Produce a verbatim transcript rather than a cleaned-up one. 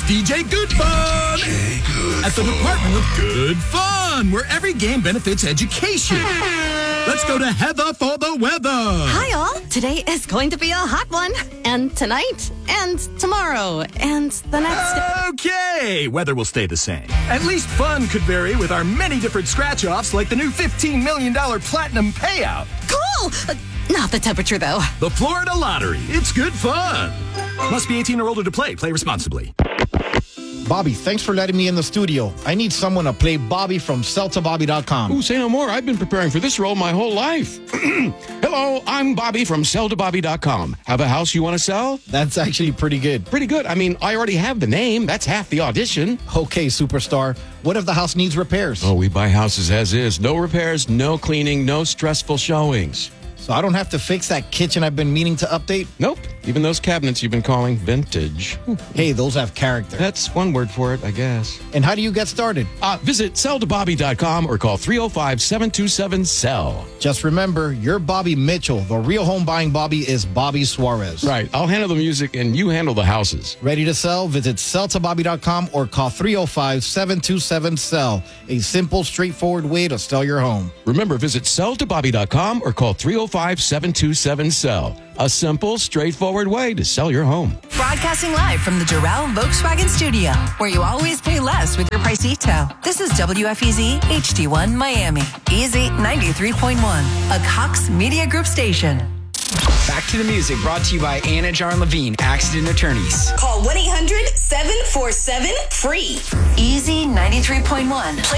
D J Good Fun. D J Good At the Fun. Department of Good Fun, where every game benefits education. Let's go to Heather for the weather. Hi, all. Today is going to be a hot one. And tonight, and tomorrow, and the next day. Okay, weather will stay the same. At least fun could vary with our many different scratch-offs, like the new fifteen million dollars Platinum Payout. Cool! Uh, not the temperature, though. The Florida Lottery. It's good fun. Must be eighteen or older to play. Play responsibly. Bobby, thanks for letting me in the studio. I need someone to play Bobby from sell to bobby dot com. Ooh, say no more. I've been preparing for this role my whole life. Hello, I'm Bobby from sell to bobby dot com. Have a house you want to sell? That's actually pretty good. Pretty good. I mean, I already have the name. That's half the audition. Okay, superstar. What if the house needs repairs? Oh, we buy houses as is. No repairs, no cleaning, no stressful showings. So I don't have to fix that kitchen I've been meaning to update? Nope. Even those cabinets you've been calling vintage. Hey, those have character. That's one word for it, I guess. And how do you get started? Uh, visit sell to bobby dot com or call three oh five, seven two seven, S E L L. Just remember, you're Bobby Mitchell. The real home buying Bobby is Bobby Suarez. Right. I'll handle the music and you handle the houses. Ready to sell? Visit sell to bobby dot com or call three oh five, seven two seven, S E L L. A simple, straightforward way to sell your home. Remember, visit sell to bobby dot com or call three oh five, seven two seven, S E L L. A simple, straightforward way to sell your home. Broadcasting live from the Doral Volkswagen Studio, where you always pay less with your Pricito. This is W F E Z H D one Miami. Easy ninety-three point one, a Cox Media Group station. Back to the music, brought to you by Anna Jarn Levine, Accident Attorneys. Call one eight hundred, seven four seven, F R E E. Easy ninety-three point one. Play